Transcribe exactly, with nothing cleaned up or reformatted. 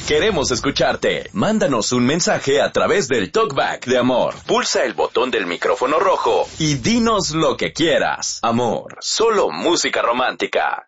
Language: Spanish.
Queremos escucharte. Mándanos un mensaje a través del Talkback de Amor. Pulsa el botón del micrófono rojo y dinos lo que quieras. Amor, solo música romántica.